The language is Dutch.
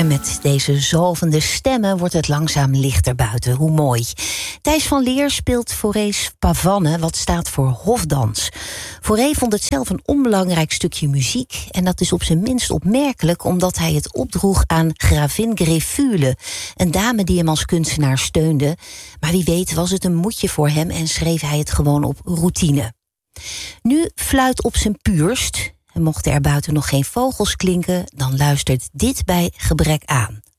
En met deze zalvende stemmen wordt het langzaam lichter buiten. Hoe mooi. Thijs van Leer speelt Fauré's Pavane, wat staat voor hofdans. Fauré vond het zelf een onbelangrijk stukje muziek. En dat is op zijn minst opmerkelijk, omdat hij het opdroeg aan gravin Greffule, een dame die hem als kunstenaar steunde. Maar wie weet was het een moedje voor hem en schreef hij het gewoon op routine. Nu fluit op zijn puurst. En mochten er buiten nog geen vogels klinken, dan luistert dit bij gebrek aan.